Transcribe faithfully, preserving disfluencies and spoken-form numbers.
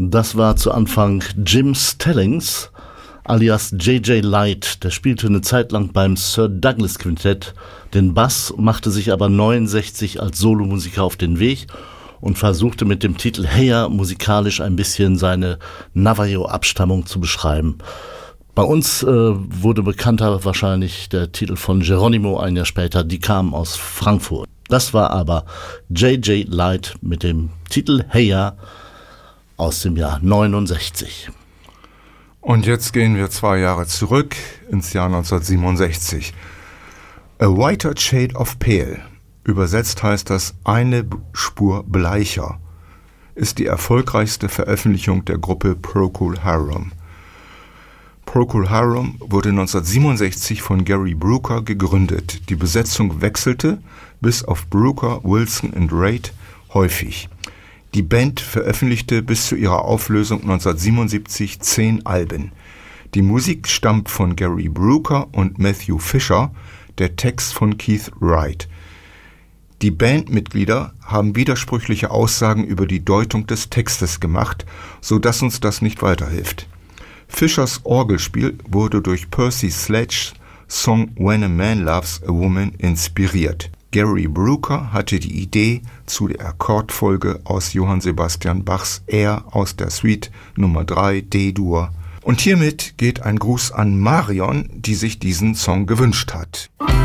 Das war zu Anfang Jim Stellings, alias J J Light. Der spielte eine Zeit lang beim Sir Douglas Quintett den Bass, machte sich aber neunundsechzig als Solomusiker auf den Weg und versuchte mit dem Titel Heya musikalisch ein bisschen seine Navajo-Abstammung zu beschreiben. Bei uns äh, wurde bekannter wahrscheinlich der Titel von Geronimo ein Jahr später, die kamen aus Frankfurt. Das war aber J J Light mit dem Titel Heya aus dem Jahr neunundsechzig. Und jetzt gehen wir zwei Jahre zurück ins Jahr neunzehnhundertsiebenundsechzig. A Whiter Shade of Pale, übersetzt heißt das eine Spur bleicher, ist die erfolgreichste Veröffentlichung der Gruppe Procol Harum. Procol Harum wurde neunzehnhundertsiebenundsechzig von Gary Brooker gegründet. Die Besetzung wechselte, bis auf Brooker, Wilson und Reid, häufig. Die Band veröffentlichte bis zu ihrer Auflösung neunzehnhundertsiebenundsiebzig zehn Alben. Die Musik stammt von Gary Brooker und Matthew Fisher, der Text von Keith Wright. Die Bandmitglieder haben widersprüchliche Aussagen über die Deutung des Textes gemacht, so dass uns das nicht weiterhilft. Fishers Orgelspiel wurde durch Percy Sledge's Song When a Man Loves a Woman inspiriert. Gary Brooker hatte die Idee zu der Akkordfolge aus Johann Sebastian Bachs Air aus der Suite Nummer drei D-Dur. Und hiermit geht ein Gruß an Marion, die sich diesen Song gewünscht hat.